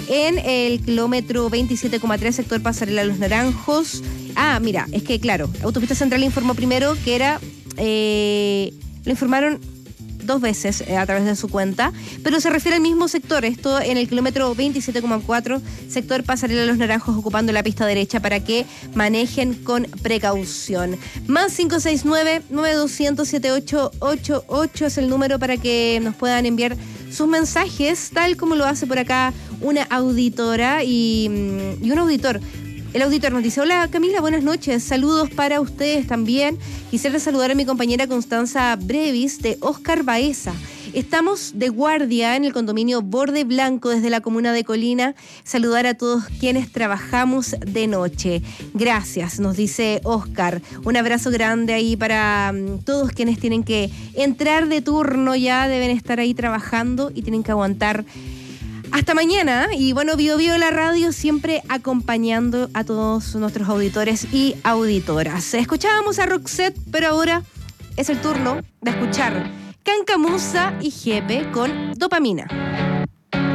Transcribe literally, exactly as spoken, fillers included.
en el kilómetro veintisiete coma tres, sector Pasarela Los Naranjos. Ah, mira, es que claro, Autopista Central informó primero que era, eh, lo informaron dos veces eh, a través de su cuenta, pero se refiere al mismo sector, esto en el kilómetro veintisiete coma cuatro, sector Pasarela Los Naranjos, ocupando la pista derecha para que manejen con precaución. Más cinco seis nueve, nueve dos cero cero, siete ocho ocho ocho es el número para que nos puedan enviar sus mensajes, tal como lo hace por acá una auditora y, y un auditor. El auditor nos dice: hola Camila, buenas noches, saludos para ustedes también. Quisiera saludar a mi compañera Constanza Brevis de Oscar Baeza. Estamos de guardia en el condominio Borde Blanco desde la comuna de Colina. Saludar a todos quienes trabajamos de noche. Gracias, nos dice Oscar. Un abrazo grande ahí para um, todos quienes tienen que entrar de turno, ya deben estar ahí trabajando y tienen que aguantar hasta mañana. Y bueno, Bio Bio la radio siempre acompañando a todos nuestros auditores y auditoras. Escuchábamos a Roxette, pero ahora es el turno de escuchar Cancamusa y Jepe con Dopamina.